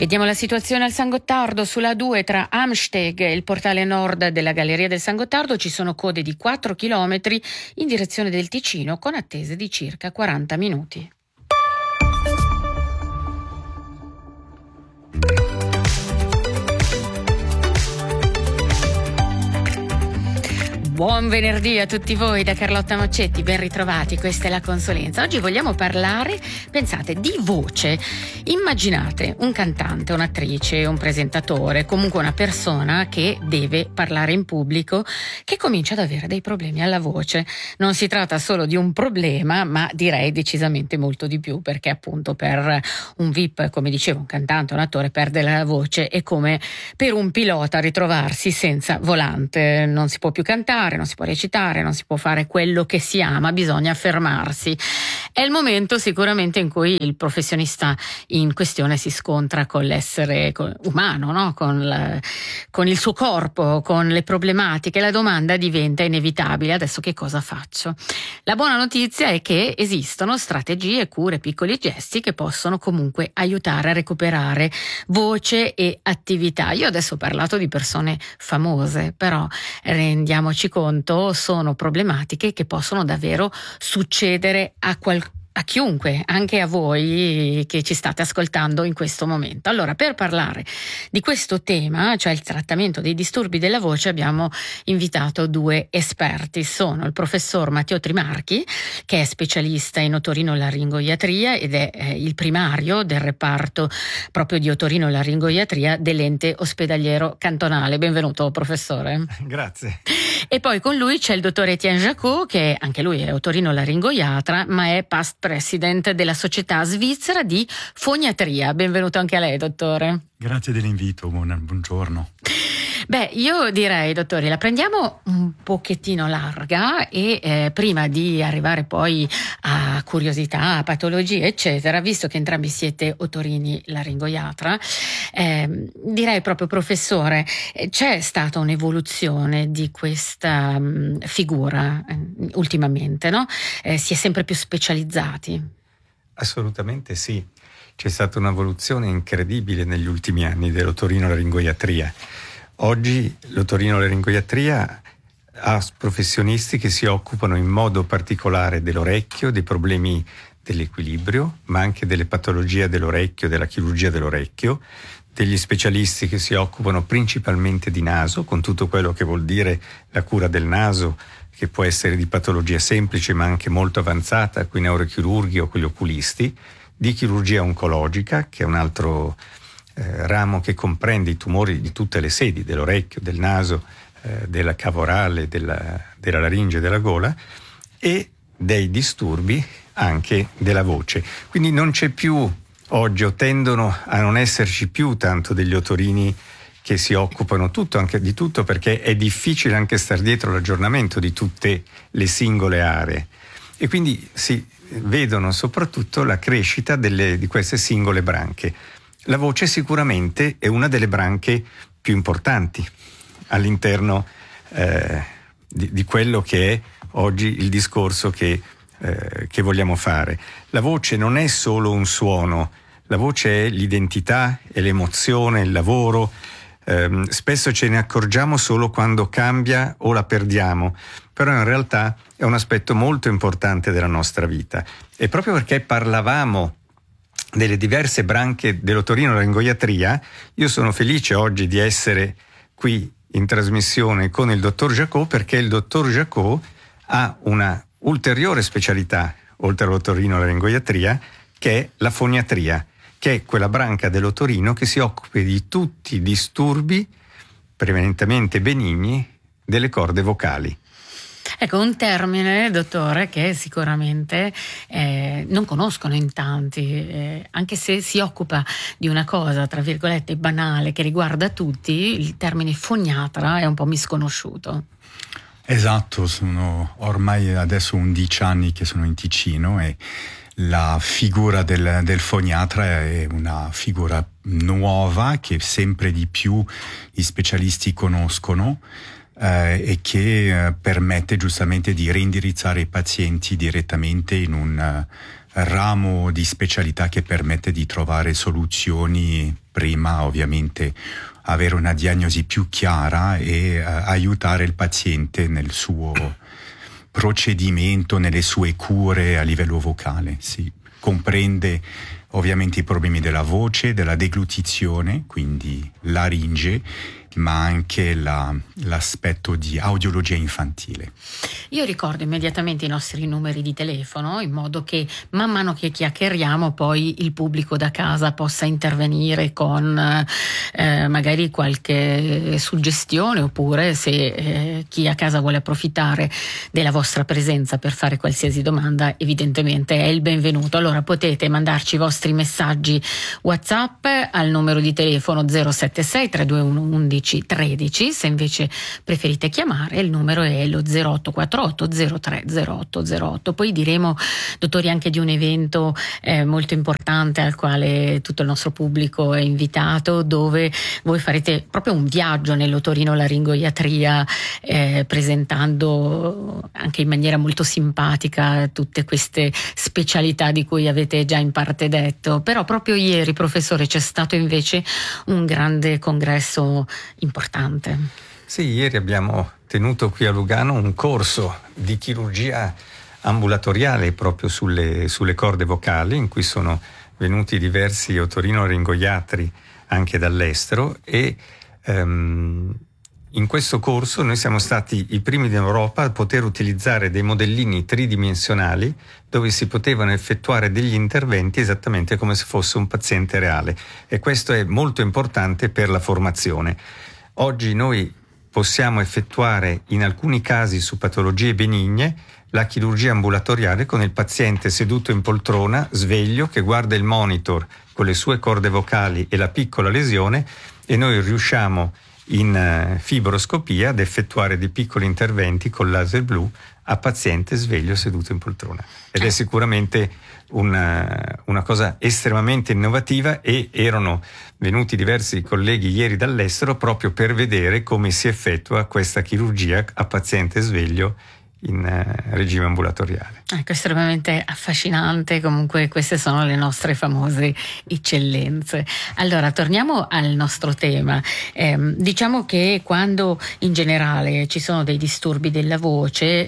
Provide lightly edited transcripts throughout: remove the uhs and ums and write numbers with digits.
Vediamo la situazione al San Gottardo sulla 2 tra Amsteg e il portale nord della Galleria del San Gottardo. Ci sono code di 4 chilometri in direzione del Ticino con attese di circa 40 minuti. Buon venerdì a tutti voi da Carlotta Moccetti, ben ritrovati, questa è la Consulenza. Oggi vogliamo parlare, pensate, di voce. Immaginate un cantante, un'attrice, un presentatore, comunque una persona che deve parlare in pubblico, che comincia ad avere dei problemi alla voce. Non si tratta solo di un problema, ma direi decisamente molto di più, perché appunto per un VIP, come dicevo, un cantante, un attore perde la voce, è come per un pilota ritrovarsi senza volante, non si può più cantare, non si può recitare, non si può fare quello che si ama, bisogna fermarsi. È il momento sicuramente in cui il professionista in questione si scontra con l'essere umano, no? Con il suo corpo, con le problematiche. La domanda diventa inevitabile: adesso che cosa faccio? La buona notizia è che esistono strategie, cure, piccoli gesti che possono comunque aiutare a recuperare voce e attività. Io adesso ho parlato di persone famose, però rendiamoci conto, sono problematiche che possono davvero succedere a chiunque, anche a voi che ci state ascoltando in questo momento. Allora, per parlare di questo tema, cioè il trattamento dei disturbi della voce, abbiamo invitato due esperti. Sono il professor Matteo Trimarchi, che è specialista in otorinolaringoiatria ed è il primario del reparto proprio di otorinolaringoiatria dell'ente ospedaliero cantonale. Benvenuto, professore. Grazie. E poi con lui c'è il dottor Etienne Jacot, che anche lui è otorinolaringoiatra, ma è past president della Società Svizzera di Foniatria. Benvenuto anche a lei, dottore. Grazie dell'invito, buongiorno. Beh, io direi, dottore, la prendiamo un pochettino larga e prima di arrivare poi a curiosità, a patologie, eccetera, visto che entrambi siete otorinolaringoiatra, direi proprio, professore, c'è stata un'evoluzione di questa figura ultimamente, no? Si è sempre più specializzati. Assolutamente sì. C'è stata un'evoluzione incredibile negli ultimi anni dell'otorinolaringoiatria. Oggi l'otorinolaringoiatria ha professionisti che si occupano in modo particolare dell'orecchio, dei problemi dell'equilibrio, ma anche delle patologie dell'orecchio, della chirurgia dell'orecchio, degli specialisti che si occupano principalmente di naso, con tutto quello che vuol dire la cura del naso, che può essere di patologia semplice ma anche molto avanzata, qui neurochirurghi o quelli oculisti, di chirurgia oncologica, che è un altro ramo che comprende i tumori di tutte le sedi, dell'orecchio, del naso, della cava orale, della laringe, della gola, e dei disturbi anche della voce. Quindi non c'è più oggi, o tendono a non esserci più tanto degli otorini che si occupano anche di tutto, perché è difficile anche star dietro l'aggiornamento di tutte le singole aree, e quindi si vedono soprattutto la crescita di queste singole branche. La voce sicuramente è una delle branche più importanti all'interno di quello che è oggi il discorso che vogliamo fare. La voce non è solo un suono, la voce è l'identità, è l'emozione, il lavoro. Spesso ce ne accorgiamo solo quando cambia o la perdiamo, però in realtà è un aspetto molto importante della nostra vita. E proprio perché parlavamo delle diverse branche dell'otorinolaringoiatria, io sono felice oggi di essere qui in trasmissione con il dottor Jacot, perché il dottor Jacot ha una ulteriore specialità oltre all'otorinolaringoiatria, che è la foniatria, che è quella branca dell'otorino che si occupa di tutti i disturbi prevalentemente benigni delle corde vocali. Ecco, un termine, dottore, che sicuramente non conoscono in tanti, anche se si occupa di una cosa, tra virgolette, banale, che riguarda tutti. Il termine foniatra è un po' misconosciuto. Esatto, sono ormai adesso 11 anni che sono in Ticino e la figura del foniatra è una figura nuova che sempre di più i specialisti conoscono, e che permette giustamente di reindirizzare i pazienti direttamente in un ramo di specialità che permette di trovare soluzioni, prima ovviamente avere una diagnosi più chiara e aiutare il paziente nel suo procedimento, nelle sue cure a livello vocale. Sì. Comprende ovviamente i problemi della voce, della deglutizione, quindi laringe, ma anche l'aspetto di audiologia infantile. Io ricordo immediatamente i nostri numeri di telefono, in modo che man mano che chiacchieriamo poi il pubblico da casa possa intervenire con magari qualche suggestione, oppure se chi a casa vuole approfittare della vostra presenza per fare qualsiasi domanda, evidentemente è il benvenuto. Allora potete mandarci i vostri messaggi WhatsApp al numero di telefono 076 321 11 13. Se invece preferite chiamare, il numero è lo 0848 03 0808. Poi diremo, dottori, anche di un evento molto importante al quale tutto il nostro pubblico è invitato, dove voi farete proprio un viaggio nell'otorinolaringoiatria, presentando anche in maniera molto simpatica tutte queste specialità di cui avete già in parte detto. Però proprio ieri, professore, c'è stato invece un grande congresso importante. Sì, ieri abbiamo tenuto qui a Lugano un corso di chirurgia ambulatoriale proprio sulle corde vocali, in cui sono venuti diversi otorinolaringoiatri anche dall'estero, e in questo corso noi siamo stati i primi in Europa a poter utilizzare dei modellini tridimensionali dove si potevano effettuare degli interventi esattamente come se fosse un paziente reale, e questo è molto importante per la formazione. Oggi noi possiamo effettuare in alcuni casi su patologie benigne la chirurgia ambulatoriale con il paziente seduto in poltrona, sveglio, che guarda il monitor con le sue corde vocali e la piccola lesione, e noi riusciamo in fibroscopia ad effettuare dei piccoli interventi con laser blu a paziente sveglio seduto in poltrona. Ed è sicuramente una cosa estremamente innovativa, e erano venuti diversi colleghi ieri dall'estero proprio per vedere come si effettua questa chirurgia a paziente sveglio in regime ambulatoriale. Ecco, estremamente affascinante. Comunque queste sono le nostre famose eccellenze. Allora, torniamo al nostro tema. Diciamo che quando in generale ci sono dei disturbi della voce,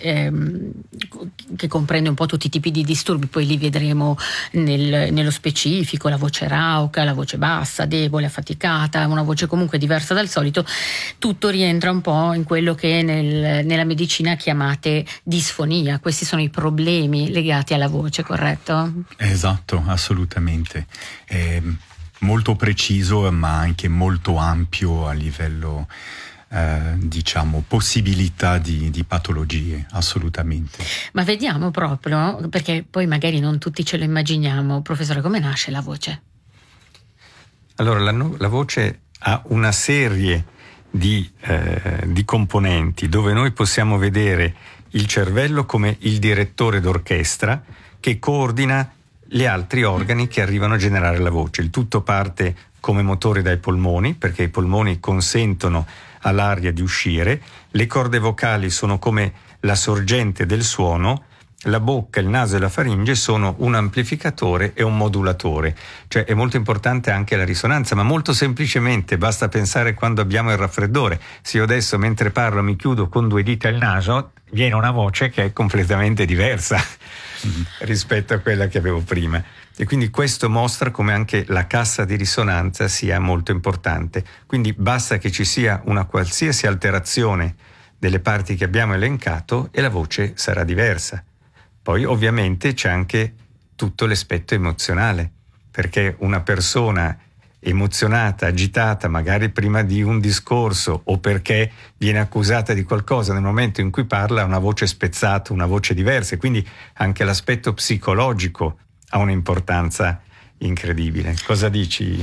che comprende un po' tutti i tipi di disturbi, poi li vedremo nello specifico, la voce rauca, la voce bassa, debole, affaticata, una voce comunque diversa dal solito, tutto rientra un po' in quello che nella medicina chiamate disfonia. Questi sono i problemi legati alla voce, corretto? Esatto, assolutamente. È molto preciso, ma anche molto ampio a livello diciamo possibilità di patologie, assolutamente. Ma vediamo proprio, perché poi magari non tutti ce lo immaginiamo, professore, come nasce la voce? Allora, la voce ha una serie di componenti, dove noi possiamo vedere il cervello come il direttore d'orchestra che coordina gli altri organi che arrivano a generare la voce. Il tutto parte come motore dai polmoni, perché i polmoni consentono all'aria di uscire, le corde vocali sono come la sorgente del suono, la bocca, il naso e la faringe sono un amplificatore e un modulatore. Cioè è molto importante anche la risonanza, ma molto semplicemente basta pensare quando abbiamo il raffreddore. Se io adesso mentre parlo mi chiudo con 2 dita il naso, viene una voce che è completamente diversa rispetto a quella che avevo prima. E quindi questo mostra come anche la cassa di risonanza sia molto importante. Quindi basta che ci sia una qualsiasi alterazione delle parti che abbiamo elencato e la voce sarà diversa. Poi ovviamente c'è anche tutto l'aspetto emozionale, perché una persona emozionata, agitata, magari prima di un discorso o perché viene accusata di qualcosa, nel momento in cui parla ha una voce spezzata, una voce diversa, e quindi anche l'aspetto psicologico ha un'importanza incredibile. Cosa dici?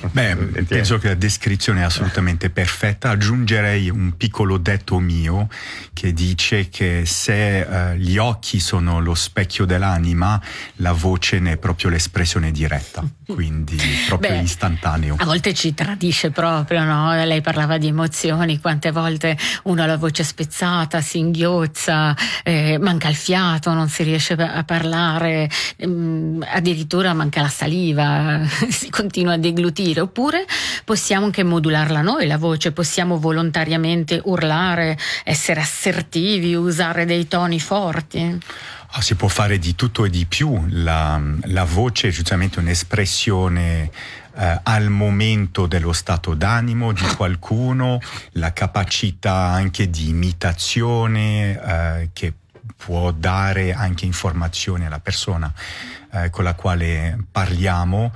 Beh, penso che la descrizione è assolutamente perfetta. Aggiungerei un piccolo detto mio che dice che se gli occhi sono lo specchio dell'anima, la voce ne è proprio l'espressione diretta, quindi proprio istantaneo. A volte ci tradisce proprio, no? Lei parlava di emozioni, quante volte uno ha la voce spezzata, si inghiozza, manca il fiato, non si riesce a parlare, addirittura manca la saliva, si continua a deglutire. Oppure possiamo anche modularla noi la voce, possiamo volontariamente urlare, essere assertivi, usare dei toni forti. Si può fare di tutto e di più. La voce è giustamente un'espressione al momento dello stato d'animo di qualcuno, la capacità anche di imitazione che può dare anche informazioni alla persona con la quale parliamo.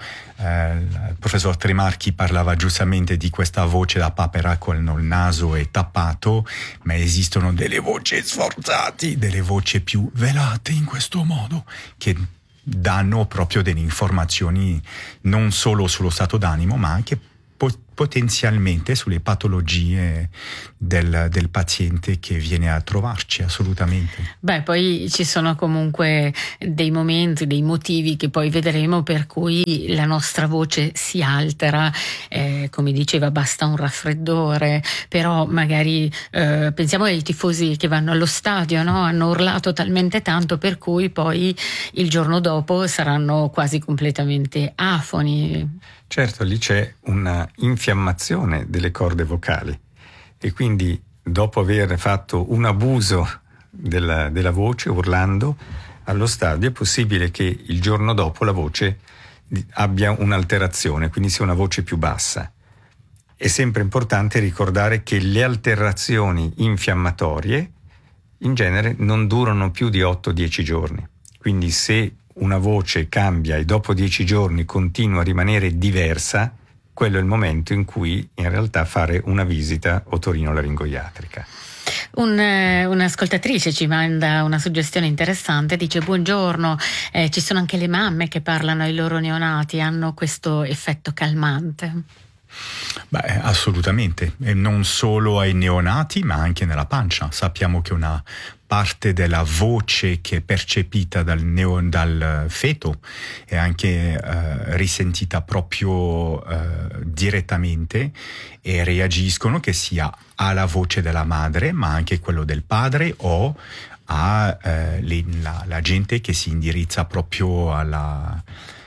Il professor Tremarchi parlava giustamente di questa voce da papera con il naso è tappato, ma esistono delle voci sforzate, delle voci più velate in questo modo, che danno proprio delle informazioni non solo sullo stato d'animo, ma anche potenzialmente sulle patologie del paziente che viene a trovarci, assolutamente. Beh, poi ci sono comunque dei momenti, dei motivi che poi vedremo per cui la nostra voce si altera, come diceva basta un raffreddore, però magari pensiamo ai tifosi che vanno allo stadio, no? Hanno urlato talmente tanto per cui poi il giorno dopo saranno quasi completamente afoni. Certo, lì c'è una infiammazione delle corde vocali e quindi dopo aver fatto un abuso della voce urlando allo stadio è possibile che il giorno dopo la voce abbia un'alterazione, quindi sia una voce più bassa. È sempre importante ricordare che le alterazioni infiammatorie in genere non durano più di 8-10 giorni, quindi se una voce cambia e dopo 10 giorni continua a rimanere diversa, quello è il momento in cui in realtà fare una visita otorinolaringoiatrica. Un'ascoltatrice ci manda una suggestione interessante, dice: buongiorno, ci sono anche le mamme che parlano ai loro neonati, hanno questo effetto calmante? Beh, assolutamente, e non solo ai neonati ma anche nella pancia. Sappiamo che una parte della voce che è percepita dal feto è anche risentita proprio direttamente e reagiscono, che sia alla voce della madre ma anche quello del padre o la gente che si indirizza proprio alla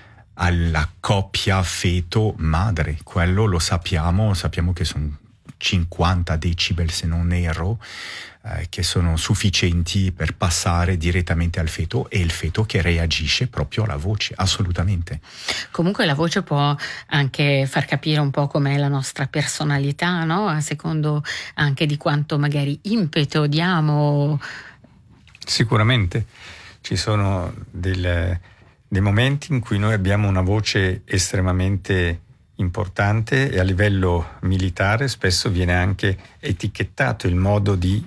coppia feto-madre. Quello lo sappiamo che sono 50 decibel, se non erro, che sono sufficienti per passare direttamente al feto, e il feto che reagisce proprio alla voce, assolutamente. Comunque la voce può anche far capire un po' com'è la nostra personalità, no? A secondo anche di quanto magari impeto diamo. Sicuramente ci sono dei momenti in cui noi abbiamo una voce estremamente importante e a livello militare spesso viene anche etichettato il modo di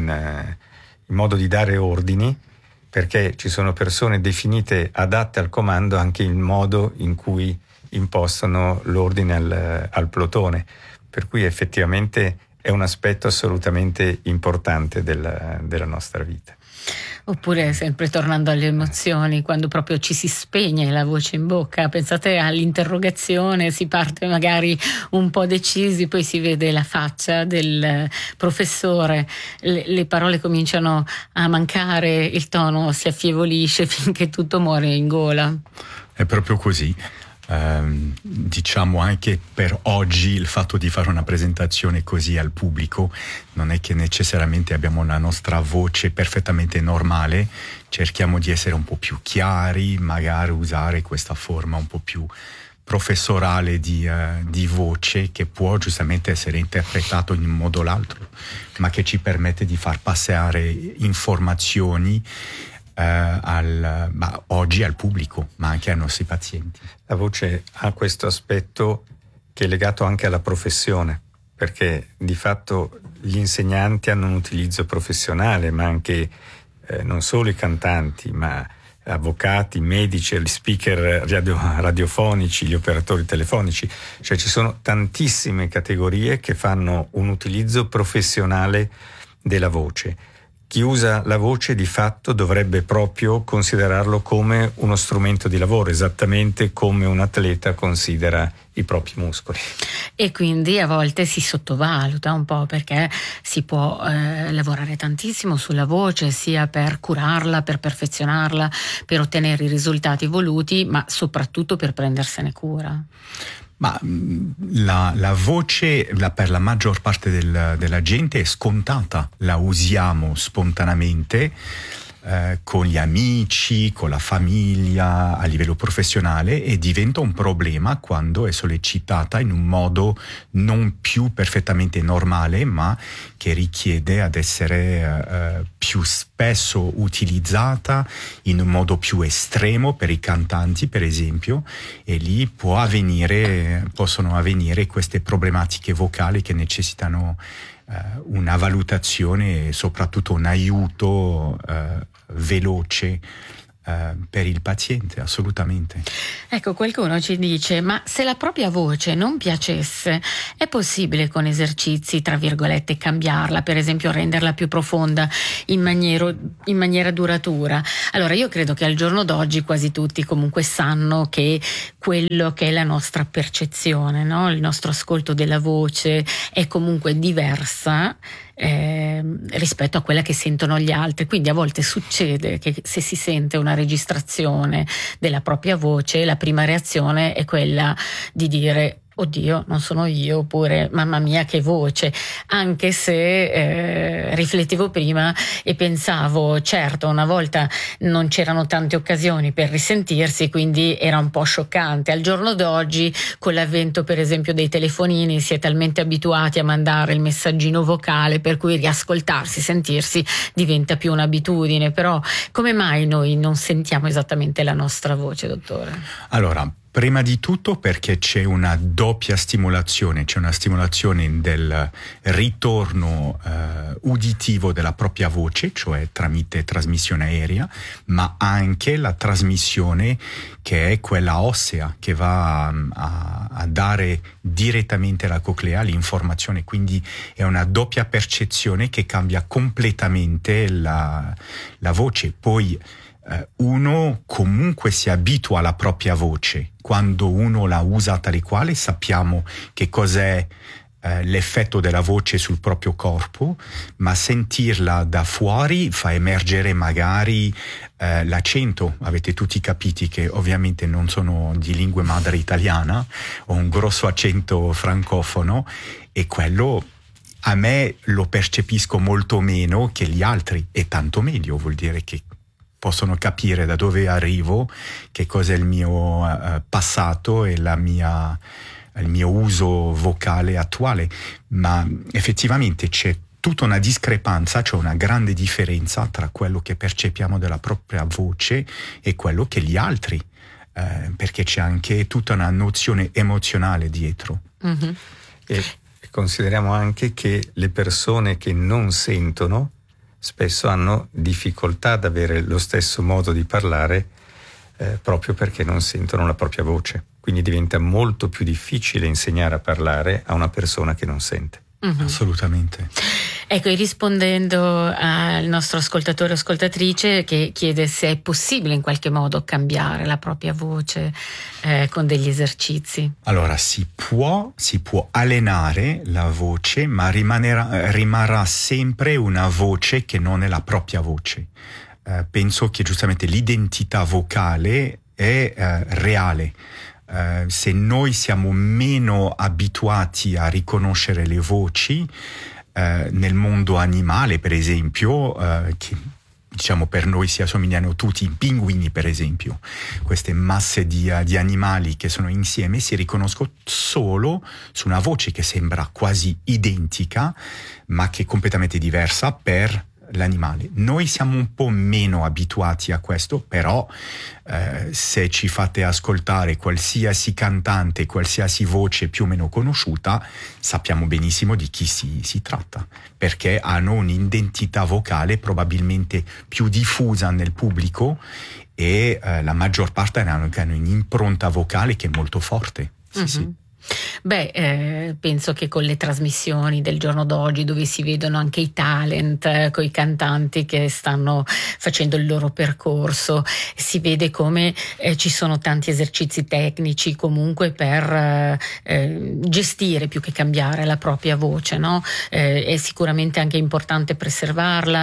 dare ordini, perché ci sono persone definite adatte al comando anche il modo in cui impostano l'ordine al plotone, per cui effettivamente è un aspetto assolutamente importante della nostra vita. Oppure, sempre tornando alle emozioni, quando proprio ci si spegne la voce in bocca, pensate all'interrogazione, si parte magari un po' decisi, poi si vede la faccia del professore, le parole cominciano a mancare, il tono si affievolisce finché tutto muore in gola. È proprio così. Diciamo anche per oggi il fatto di fare una presentazione così al pubblico non è che necessariamente abbiamo la nostra voce perfettamente normale, cerchiamo di essere un po' più chiari, magari usare questa forma un po' più professorale di voce, che può giustamente essere interpretato in un modo o l'altro, ma che ci permette di far passare informazioni oggi al pubblico, ma anche ai nostri pazienti. La voce ha questo aspetto che è legato anche alla professione, perché di fatto gli insegnanti hanno un utilizzo professionale, ma anche non solo i cantanti, ma avvocati, medici, gli speaker radiofonici, gli operatori telefonici, cioè ci sono tantissime categorie che fanno un utilizzo professionale della voce. Chi usa la voce di fatto dovrebbe proprio considerarlo come uno strumento di lavoro, esattamente come un atleta considera i propri muscoli. E quindi a volte si sottovaluta un po', perché si può lavorare tantissimo sulla voce, sia per curarla, per perfezionarla, per ottenere i risultati voluti, ma soprattutto per prendersene cura. Ma la voce per la maggior parte della gente è scontata, la usiamo spontaneamente con gli amici, con la famiglia, a livello professionale, e diventa un problema quando è sollecitata in un modo non più perfettamente normale, ma che richiede ad essere più spesso utilizzata in un modo più estremo per i cantanti, per esempio, e lì possono avvenire queste problematiche vocali che necessitano una valutazione e soprattutto un aiuto veloce per il paziente, assolutamente. Ecco, qualcuno ci dice: ma se la propria voce non piacesse, è possibile con esercizi, tra virgolette, cambiarla, per esempio renderla più profonda in maniera duratura? Allora, io credo che al giorno d'oggi quasi tutti comunque sanno che quello che è la nostra percezione, no? Il nostro ascolto della voce è comunque diversa rispetto a quella che sentono gli altri, quindi a volte succede che se si sente una registrazione della propria voce, la prima reazione è quella di dire: oddio, non sono io, oppure mamma mia che voce, anche se riflettevo prima e pensavo, certo, una volta non c'erano tante occasioni per risentirsi, quindi era un po' scioccante. Al giorno d'oggi, con l'avvento per esempio dei telefonini, si è talmente abituati a mandare il messaggino vocale per cui riascoltarsi, sentirsi diventa più un'abitudine. Però come mai noi non sentiamo esattamente la nostra voce, dottore? Allora, prima di tutto perché c'è una doppia stimolazione, c'è una stimolazione del ritorno uditivo della propria voce, cioè tramite trasmissione aerea, ma anche la trasmissione che è quella ossea, che va a dare direttamente alla coclea l'informazione, quindi è una doppia percezione che cambia completamente la voce. Poi uno comunque si abitua alla propria voce. Quando uno la usa tale quale, sappiamo che cos'è l'effetto della voce sul proprio corpo, ma sentirla da fuori fa emergere magari l'accento. Avete tutti capiti che ovviamente non sono di lingua madre italiana, ho un grosso accento francofono, e quello a me lo percepisco molto meno che gli altri, e tanto meglio, vuol dire che possono capire da dove arrivo, che cosa è il mio passato e il mio uso vocale attuale. Ma effettivamente c'è tutta una discrepanza, c'è una grande differenza tra quello che percepiamo della propria voce e quello che gli altri, perché c'è anche tutta una nozione emozionale dietro. Mm-hmm. E consideriamo anche che le persone che non sentono spesso hanno difficoltà ad avere lo stesso modo di parlare proprio perché non sentono la propria voce. Quindi diventa molto più difficile insegnare a parlare a una persona che non sente. Mm-hmm. Assolutamente. Ecco, e rispondendo al nostro ascoltatore o ascoltatrice che chiede se è possibile in qualche modo cambiare la propria voce con degli esercizi. Allora, si può allenare la voce, ma rimarrà sempre una voce che non è la propria voce. Penso che giustamente l'identità vocale è reale. Se noi siamo meno abituati a riconoscere le voci nel mondo animale, per esempio, che diciamo per noi si assomigliano tutti, i pinguini per esempio, queste masse di animali che sono insieme si riconoscono solo su una voce che sembra quasi identica, ma che è completamente diversa per l'animale. Noi siamo un po' meno abituati a questo, però se ci fate ascoltare qualsiasi cantante, qualsiasi voce più o meno conosciuta, sappiamo benissimo di chi si tratta, perché hanno un'identità vocale probabilmente più diffusa nel pubblico e la maggior parte hanno un'impronta vocale che è molto forte. Sì, sì. Penso che con le trasmissioni del giorno d'oggi, dove si vedono anche i talent, con i cantanti che stanno facendo il loro percorso, si vede come ci sono tanti esercizi tecnici comunque per gestire più che cambiare la propria voce, no? È sicuramente anche importante preservarla,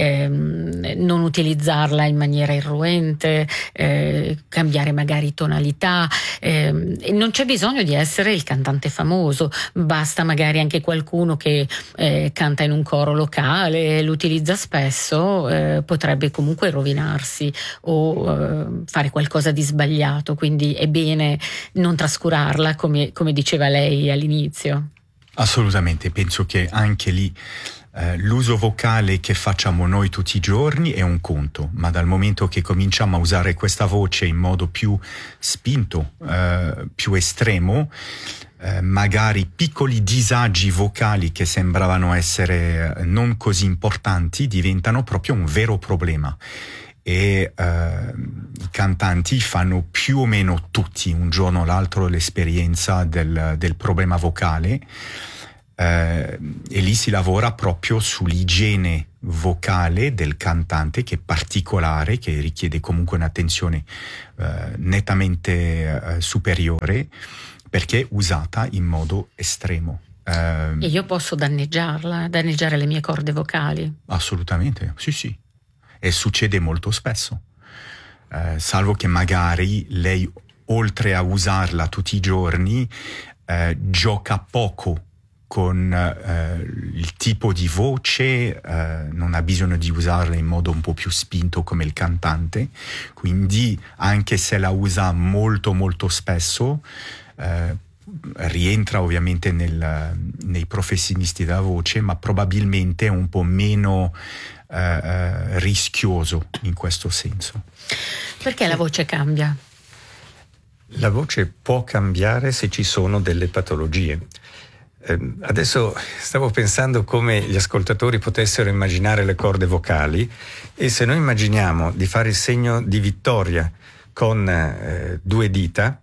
non utilizzarla in maniera irruente, cambiare magari tonalità, e non c'è bisogno di essere il cantante famoso, basta magari anche qualcuno che canta in un coro locale, lo utilizza spesso, potrebbe comunque rovinarsi o fare qualcosa di sbagliato, quindi è bene non trascurarla, come diceva lei all'inizio. Assolutamente, penso che anche lì l'uso vocale che facciamo noi tutti i giorni è un conto, ma dal momento che cominciamo a usare questa voce in modo più spinto, più estremo, magari piccoli disagi vocali che sembravano essere non così importanti diventano proprio un vero problema. E i cantanti fanno più o meno tutti un giorno o l'altro l'esperienza del problema vocale, e lì si lavora proprio sull'igiene vocale del cantante, che è particolare, che richiede comunque un'attenzione nettamente superiore, perché è usata in modo estremo. E io posso danneggiare le mie corde vocali? Assolutamente, sì. E succede molto spesso, salvo che magari lei, oltre a usarla tutti i giorni, gioca poco con il tipo di voce, non ha bisogno di usarla in modo un po' più spinto come il cantante, quindi anche se la usa molto molto spesso, rientra ovviamente nei professionisti della voce, ma probabilmente è un po' meno rischioso in questo senso. Perché la voce cambia? La voce può cambiare se ci sono delle patologie. Adesso stavo pensando come gli ascoltatori potessero immaginare le corde vocali, e se noi immaginiamo di fare il segno di vittoria con 2 dita,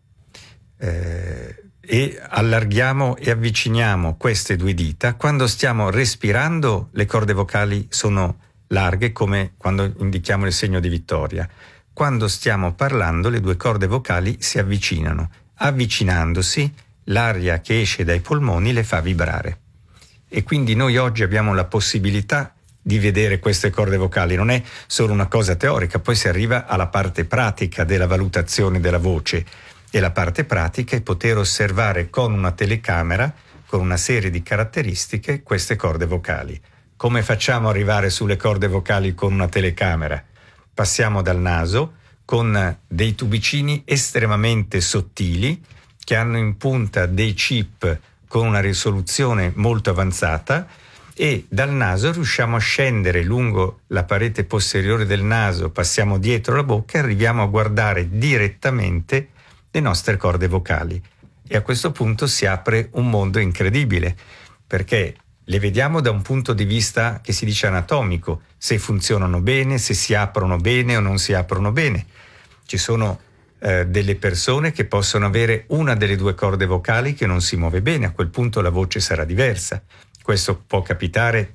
e allarghiamo e avviciniamo queste 2 dita, quando stiamo respirando le corde vocali sono larghe, come quando indichiamo il segno di vittoria. Quando stiamo parlando le 2 corde vocali si avvicinano. Avvicinandosi, l'aria che esce dai polmoni le fa vibrare. E quindi noi oggi abbiamo la possibilità di vedere queste corde vocali. Non è solo una cosa teorica, poi si arriva alla parte pratica della valutazione della voce. E la parte pratica è poter osservare con una telecamera, con una serie di caratteristiche, queste corde vocali. Come facciamo ad arrivare sulle corde vocali con una telecamera? Passiamo dal naso con dei tubicini estremamente sottili che hanno in punta dei chip con una risoluzione molto avanzata, e dal naso riusciamo a scendere lungo la parete posteriore del naso, passiamo dietro la bocca e arriviamo a guardare direttamente le nostre corde vocali. E a questo punto si apre un mondo incredibile, perché le vediamo da un punto di vista che si dice anatomico, se funzionano bene, se si aprono bene o non si aprono bene. Ci sono delle persone che possono avere una delle 2 corde vocali che non si muove bene, a quel punto la voce sarà diversa. Questo può capitare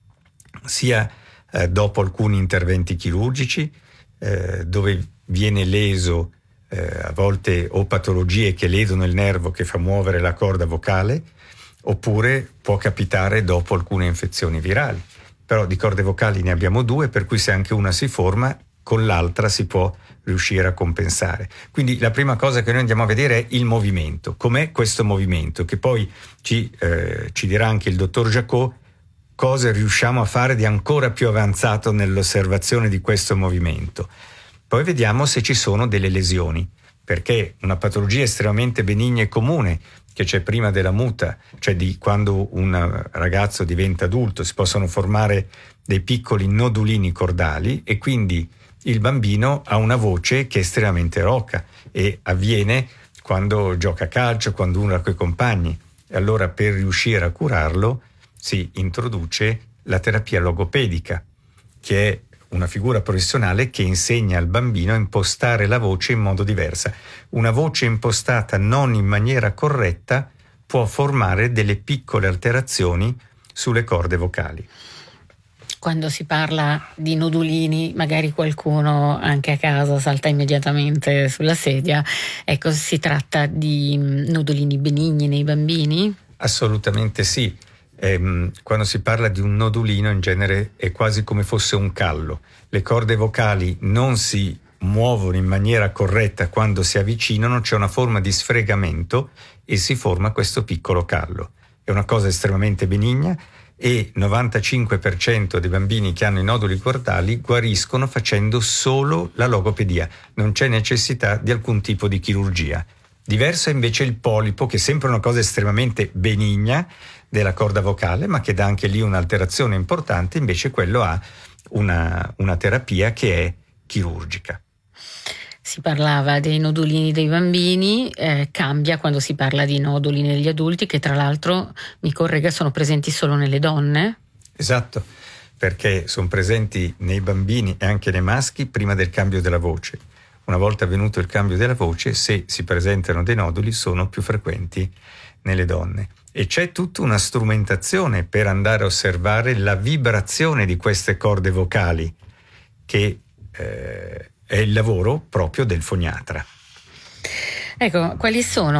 sia dopo alcuni interventi chirurgici, dove viene leso a volte o patologie che ledono il nervo che fa muovere la corda vocale, oppure può capitare dopo alcune infezioni virali. Però di corde vocali ne abbiamo 2, per cui se anche una si forma, con l'altra si può riuscire a compensare. Quindi la prima cosa che noi andiamo a vedere è il movimento. Com'è questo movimento? Che poi ci dirà anche il dottor Jacot cosa riusciamo a fare di ancora più avanzato nell'osservazione di questo movimento. Poi vediamo se ci sono delle lesioni, perché una patologia estremamente benigna e comune che c'è prima della muta, cioè di quando un ragazzo diventa adulto, si possono formare dei piccoli nodulini cordali e quindi il bambino ha una voce che è estremamente roca, e avviene quando gioca a calcio, quando uno è con i compagni. E allora per riuscire a curarlo si introduce la terapia logopedica, che è una figura professionale che insegna al bambino a impostare la voce in modo diverso. Una voce impostata non in maniera corretta può formare delle piccole alterazioni sulle corde vocali. Quando si parla di nodulini, magari qualcuno anche a casa salta immediatamente sulla sedia. Ecco, si tratta di nodulini benigni nei bambini? Assolutamente sì. Quando si parla di un nodulino, in genere è quasi come fosse un callo. Le corde vocali non si muovono in maniera corretta quando si avvicinano, c'è una forma di sfregamento e si forma questo piccolo callo. È una cosa estremamente benigna e 95% dei bambini che hanno i noduli cordali guariscono facendo solo la logopedia. Non c'è necessità di alcun tipo di chirurgia. Diverso è invece il polipo, che è sempre una cosa estremamente benigna della corda vocale, ma che dà anche lì un'alterazione importante. Invece quello ha una terapia che è chirurgica. Si parlava dei nodulini dei bambini, cambia quando si parla di noduli negli adulti, che tra l'altro, mi corregga, sono presenti solo nelle donne? Esatto, perché sono presenti nei bambini e anche nei maschi prima del cambio della voce. Una volta avvenuto il cambio della voce, se si presentano dei noduli, sono più frequenti nelle donne. E c'è tutta una strumentazione per andare a osservare la vibrazione di queste corde vocali, che è il lavoro proprio del foniatra. Ecco, quali sono